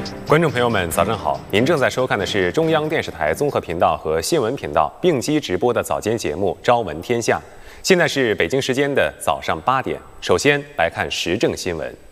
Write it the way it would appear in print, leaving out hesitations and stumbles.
观众朋友们，早上好！您正在收看的是中央电视台综合频道和新闻频道并机直播的早间节目《朝闻天下》。现在是北京时间的早上8点。首先来看时政新闻。